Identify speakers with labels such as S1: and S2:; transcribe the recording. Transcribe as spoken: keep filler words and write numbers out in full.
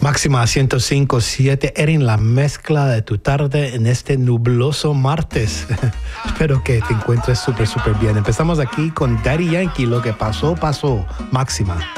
S1: Máxima ciento cinco punto siete, Erin, la mezcla de tu tarde en este nubloso martes. Espero que te encuentres súper, súper bien. Empezamos aquí con Daddy Yankee. Lo que pasó, pasó. Máxima.